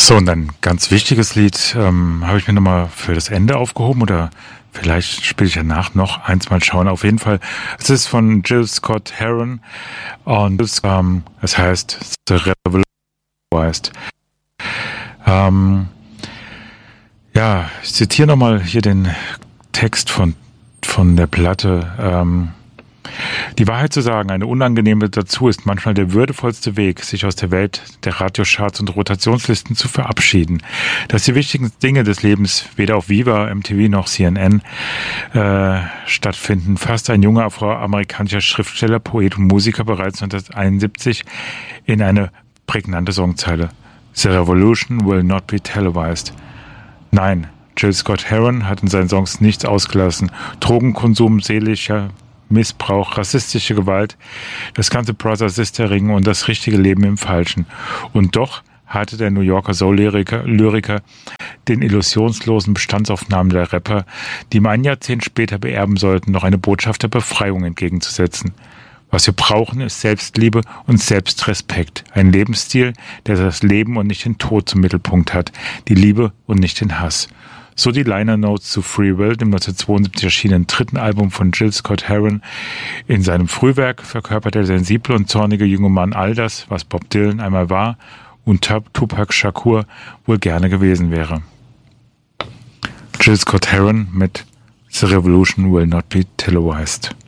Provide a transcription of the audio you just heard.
So, und ein ganz wichtiges Lied habe ich mir nochmal für das Ende aufgehoben oder vielleicht spiele ich danach noch eins, mal schauen. Auf jeden Fall, es ist von Jill Scott Heron und es heißt The Revolution. Ja, ich zitiere nochmal hier den Text von der Platte. Die Wahrheit zu sagen, eine unangenehme dazu, ist manchmal der würdevollste Weg, sich aus der Welt der Radiocharts und Rotationslisten zu verabschieden. Dass die wichtigen Dinge des Lebens weder auf Viva, MTV noch CNN stattfinden, fasste ein junger afroamerikanischer Schriftsteller, Poet und Musiker bereits 1971 in eine prägnante Songzeile. The Revolution will not be televised. Nein, Jill Scott Heron hat in seinen Songs nichts ausgelassen. Drogenkonsum, seelischer Missbrauch, rassistische Gewalt, das ganze Brother-Sister-Ring und das richtige Leben im Falschen. Und doch hatte der New Yorker Soul-Lyriker den illusionslosen Bestandsaufnahmen der Rapper, die ihm ein Jahrzehnt später beerben sollten, noch eine Botschaft der Befreiung entgegenzusetzen. Was wir brauchen, ist Selbstliebe und Selbstrespekt. Ein Lebensstil, der das Leben und nicht den Tod zum Mittelpunkt hat, die Liebe und nicht den Hass. So die Liner Notes zu Free Will, dem 1972 erschienenen dritten Album von Jill Scott Heron. In seinem Frühwerk verkörpert der sensible und zornige junge Mann all das, was Bob Dylan einmal war und Tupac Shakur wohl gerne gewesen wäre. Jill Scott Heron mit The Revolution Will Not Be Televised.